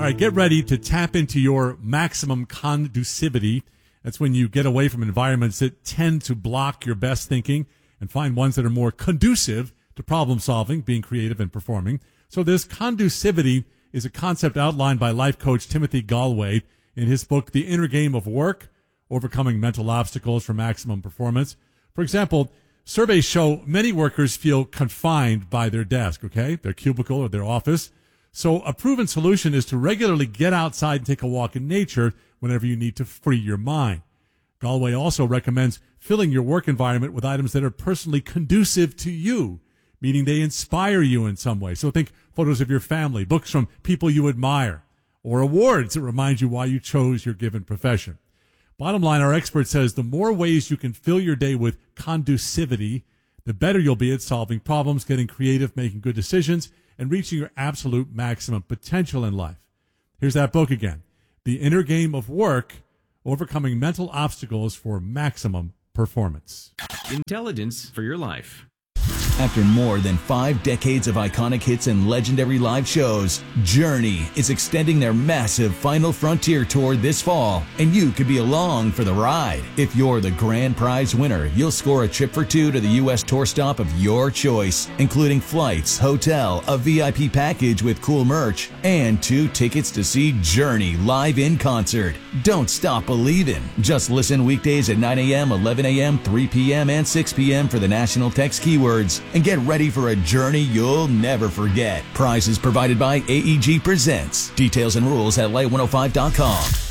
All right, get ready to tap into your maximum conducivity. That's when you get away from environments that tend to block your best thinking and find ones that are more conducive to problem solving, being creative, and performing. So this conducivity is a concept outlined by life coach Timothy Gallwey in his book, The Inner Game of Work, Overcoming Mental Obstacles for Maximum Performance. For example, surveys show many workers feel confined by their desk, their cubicle or their office. So a proven solution is to regularly get outside and take a walk in nature whenever you need to free your mind. Gallwey also recommends filling your work environment with items that are personally conducive to you, meaning they inspire you in some way. So think photos of your family, books from people you admire, or awards that remind you why you chose your given profession. Bottom line, our expert says the more ways you can fill your day with conducivity, the better you'll be at solving problems, getting creative, making good decisions, and reaching your absolute maximum potential in life. Here's that book again, The Inner Game of Work, Overcoming Mental Obstacles for Maximum Performance. Intelligence for your life. After more than 5 decades of iconic hits and legendary live shows, Journey is extending their massive Final Frontier tour this fall, and you could be along for the ride. If you're the grand prize winner, you'll score a trip for 2 to the U.S. tour stop of your choice, including flights, hotel, a VIP package with cool merch, and 2 tickets to see Journey live in concert. Don't stop believing. Just listen weekdays at 9 a.m., 11 a.m., 3 p.m., and 6 p.m. for the national text keywords. And get ready for a journey you'll never forget. Prizes provided by AEG Presents. Details and rules at light105.com.